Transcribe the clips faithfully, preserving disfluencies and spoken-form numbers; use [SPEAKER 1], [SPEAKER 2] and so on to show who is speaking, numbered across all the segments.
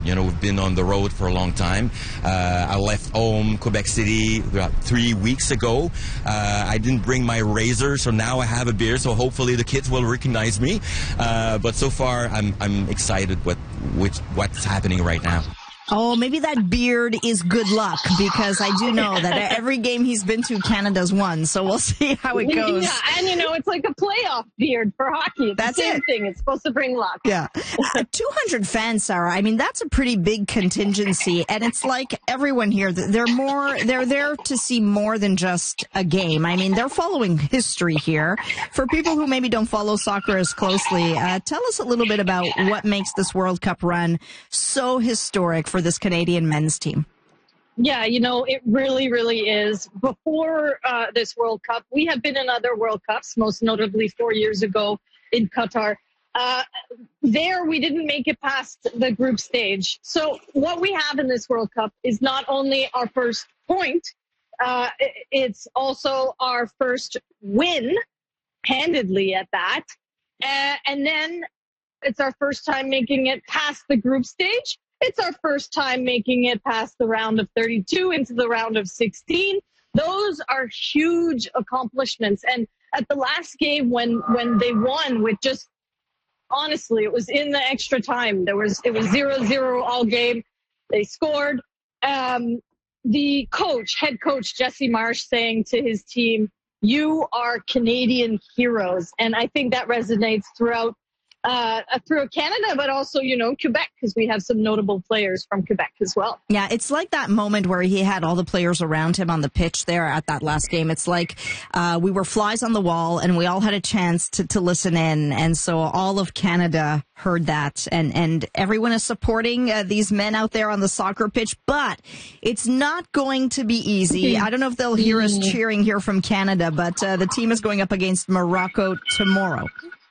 [SPEAKER 1] You know, we've been on the road for a long time. Uh, I left home, Quebec City, about three weeks ago. Uh, I didn't bring my razor, so now I have a beard, so hopefully the kids will recognize me. Uh, but so far, I'm I'm excited with, with what's happening right now.
[SPEAKER 2] Oh, maybe that beard is good luck, because I do know that every game he's been to, Canada's won. So we'll see how it goes.
[SPEAKER 3] Yeah, and you know, it's like a playoff beard for hockey. It's
[SPEAKER 2] That's
[SPEAKER 3] the same
[SPEAKER 2] it.
[SPEAKER 3] thing. It's supposed to bring luck.
[SPEAKER 2] Yeah. Uh, two hundred fans, Sarah. I mean, that's a pretty big contingency. And it's like everyone here, they're more, they're there to see more than just a game. I mean, they're following history here. For people who maybe don't follow soccer as closely, uh, tell us a little bit about what makes this World Cup run so historic for this Canadian men's team.
[SPEAKER 3] Yeah, you know, it really, really is. Before uh, this World Cup, we have been in other World Cups, most notably four years ago in Qatar. Uh, there, we didn't make it past the group stage. So what we have in this World Cup is not only our first point, uh, it's also our first win, handedly at that. Uh, and then it's our first time making it past the group stage. It's our first time making it past the round of thirty-two into the round of sixteen. Those are huge accomplishments. And at the last game, when, when they won with just, honestly, it was in the extra time. There was, it was zero zero all game. They scored. Um, the coach, head coach, Jesse Marsh, saying to his team, "You are Canadian heroes." And I think that resonates throughout Uh, through Canada, but also, you know, Quebec, because we have some notable players from Quebec as well.
[SPEAKER 2] Yeah, it's like that moment where he had all the players around him on the pitch there at that last game. It's like uh, we were flies on the wall and we all had a chance to, to listen in. And so all of Canada heard that. And, and everyone is supporting uh, these men out there on the soccer pitch. But it's not going to be easy. I don't know if they'll hear us cheering here from Canada, but uh, the team is going up against Morocco tomorrow.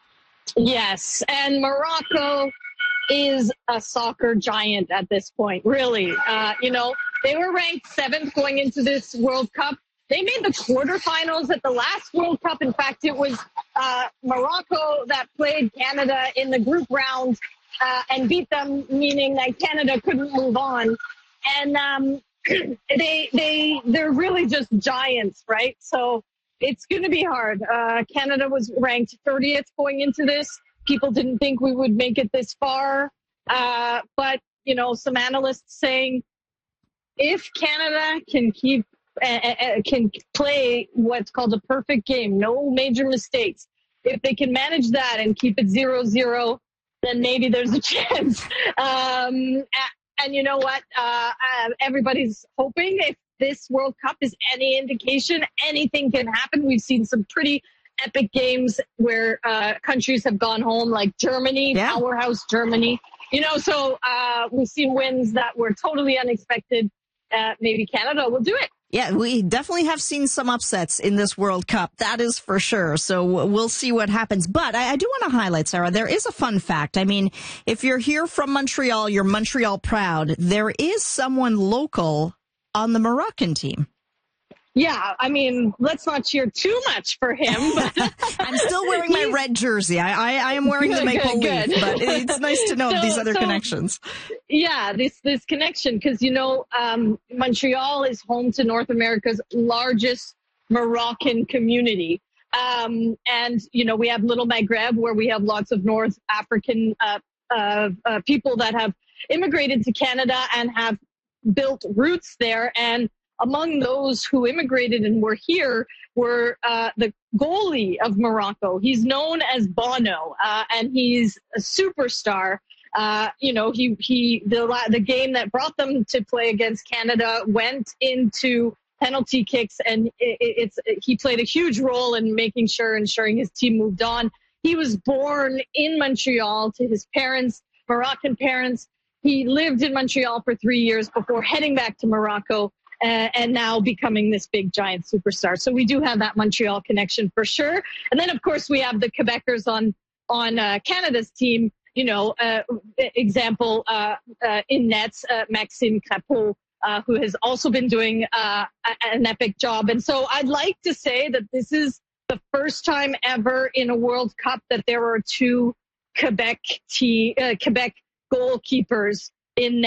[SPEAKER 3] Yes, and Morocco is a soccer giant at this point, really. Uh, you know, they were ranked seventh going into this World Cup. They made the quarterfinals at the last World Cup. In fact, it was uh, Morocco that played Canada in the group round uh, and beat them, meaning that Canada couldn't move on. And um, they, they, they're really just giants, right? So it's going to be hard. Uh, Canada was ranked thirtieth going into this. People didn't think we would make it this far. Uh, but, you know, some analysts saying if Canada can keep, uh, uh, can play what's called a perfect game, no major mistakes, if they can manage that and keep it zero zero, then maybe there's a chance. Um, and you know what? Uh, uh, everybody's hoping if this World Cup is any indication, anything can happen. We've seen some pretty epic games where uh, countries have gone home, like Germany, yeah. Powerhouse Germany. You know, so uh, we've seen wins that were totally unexpected. Uh, maybe Canada will do it.
[SPEAKER 2] Yeah, we definitely have seen some upsets in this World Cup. That is for sure. So we'll see what happens. But I, I do want to highlight, Sarah, there is a fun fact. I mean, if you're here from Montreal, you're Montreal proud. There is someone local on the Moroccan team.
[SPEAKER 3] Yeah, I mean, let's not cheer too much for him. But
[SPEAKER 2] I'm still wearing my red jersey. I, I, I am wearing good, the maple good, leaf, good. But it's nice to know so, these other so, connections.
[SPEAKER 3] Yeah, this this connection, because, you know, um, Montreal is home to North America's largest Moroccan community. Um, and, you know, we have Little Maghreb, where we have lots of North African uh, uh, uh, people that have immigrated to Canada and have built roots there. And among those who immigrated and were here were uh, the goalie of Morocco. He's known as Bono, uh, and he's a superstar. Uh, you know, he he the the game that brought them to play against Canada went into penalty kicks, and it, it's he played a huge role in making sure ensuring his team moved on. He was born in Montreal to his parents, Moroccan parents. He lived in Montreal for three years before heading back to Morocco. Uh, and now becoming this big giant superstar. So we do have that Montreal connection for sure. And then, of course, we have the Quebecers on on uh, Canada's team. You know, uh, example uh, uh, in nets, uh, Maxime Crepeau, uh, who has also been doing uh, an epic job. And so I'd like to say that this is the first time ever in a World Cup that there are two Quebec t- uh, Quebec goalkeepers in net.